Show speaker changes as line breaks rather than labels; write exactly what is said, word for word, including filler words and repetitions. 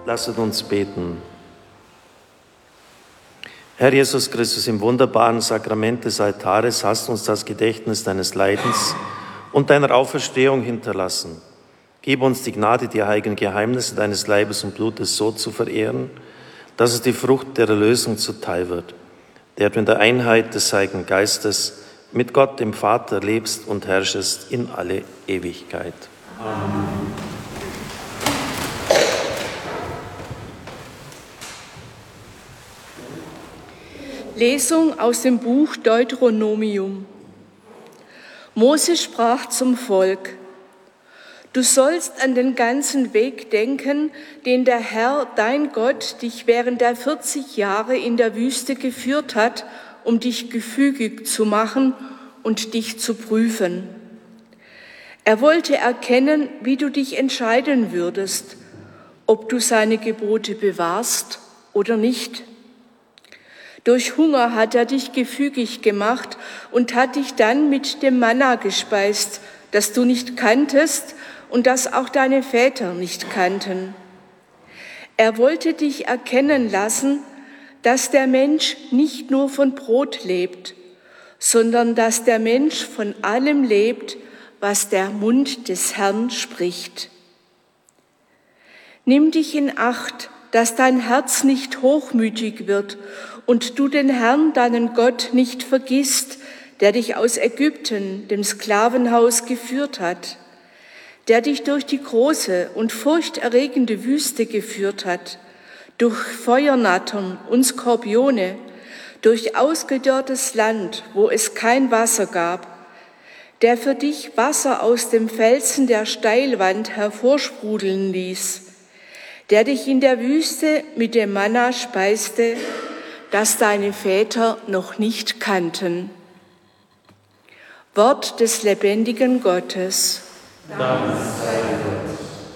Lasset uns beten. Herr Jesus Christus, im wunderbaren Sakrament des Altares hast du uns das Gedächtnis deines Leidens und deiner Auferstehung hinterlassen. Gib uns die Gnade, die heiligen Geheimnisse deines Leibes und Blutes so zu verehren, dass es die Frucht der Erlösung zuteil wird, der du in der Einheit des Heiligen Geistes mit Gott, dem Vater, lebst und herrschest in alle Ewigkeit. Amen.
Lesung aus dem Buch Deuteronomium. Mose sprach zum Volk: Du sollst an den ganzen Weg denken, den der Herr, dein Gott, dich während der vierzig Jahre in der Wüste geführt hat, um dich gefügig zu machen und dich zu prüfen. Er wollte erkennen, wie du dich entscheiden würdest, ob du seine Gebote bewahrst oder nicht. Durch Hunger hat er dich gefügig gemacht und hat dich dann mit dem Manna gespeist, das du nicht kanntest und das auch deine Väter nicht kannten. Er wollte dich erkennen lassen, dass der Mensch nicht nur von Brot lebt, sondern dass der Mensch von allem lebt, was der Mund des Herrn spricht. Nimm dich in Acht, dass dein Herz nicht hochmütig wird und du den Herrn, deinen Gott, nicht vergisst, der dich aus Ägypten, dem Sklavenhaus, geführt hat, der dich durch die große und furchterregende Wüste geführt hat, durch Feuernattern und Skorpione, durch ausgedörrtes Land, wo es kein Wasser gab, der für dich Wasser aus dem Felsen der Steilwand hervorsprudeln ließ, der dich in der Wüste mit dem Manna speiste, das deine Väter noch nicht kannten. Wort des lebendigen Gottes.
Dank sei Gott.